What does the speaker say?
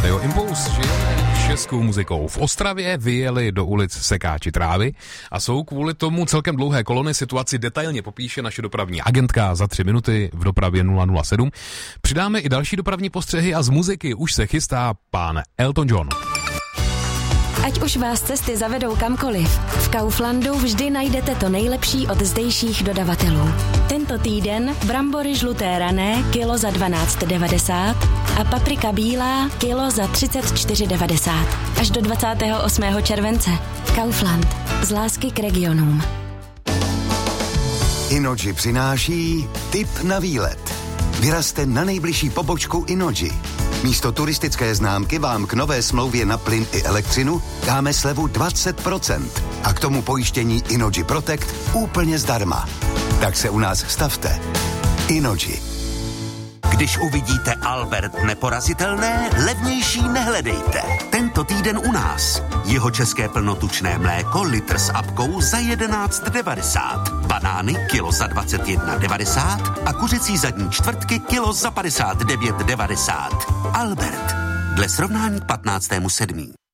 Radio Impuls, žijeme českou muzikou. V Ostravě vyjeli do ulic sekáči trávy a jsou kvůli tomu celkem dlouhé kolony. Situaci detailně popíše naše dopravní agentka za 3 minuty v dopravě 007. Přidáme i další dopravní postřehy a z muziky už se chystá pán Elton John. Ať už vás cesty zavedou kamkoliv, v Kauflandu vždy najdete to nejlepší od zdejších dodavatelů. Tento týden brambory žluté rané kilo za 12,90 a paprika bílá kilo za 34,90. Až do 28. července. Kaufland. Z lásky k regionům. Innogy přináší tip na výlet. Vyrazte na nejbližší pobočku Innogy. Místo turistické známky vám k nové smlouvě na plyn i elektřinu dáme slevu 20% a k tomu pojištění Innogy Protect úplně zdarma. Tak se u nás stavte. Innogy. Když uvidíte Albert neporazitelné, levnější nehledejte. Tento týden u nás. Jeho české plnotučné mléko litr s apkou za 11,90. Banány kilo za 21,90 a kuřecí zadní čtvrtky kilo za 59,90. Albert. Dle srovnání k 15.7.